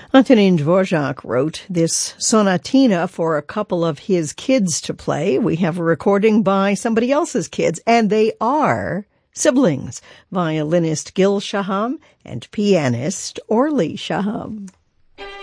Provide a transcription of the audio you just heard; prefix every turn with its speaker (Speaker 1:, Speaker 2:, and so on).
Speaker 1: Antonin Dvorak wrote this sonatina for a couple of his kids to play. We have a recording by somebody else's kids, and they are siblings, violinist Gil Shaham and pianist Orly Shaham.